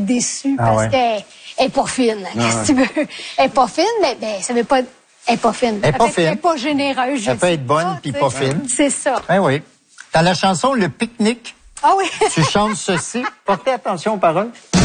déçue parce qu'elle est pas fine. Qu'est-ce que tu veux? Elle est pas fine, mais ça veut pas... Elle est pas fine. Elle est pas fine. Elle est pas généreuse. Elle peut être bonne puis pas fine. C'est ça. Oui. Dans la chanson Le Pique-Nique, ah oui. tu chantes ceci. Portez attention aux paroles.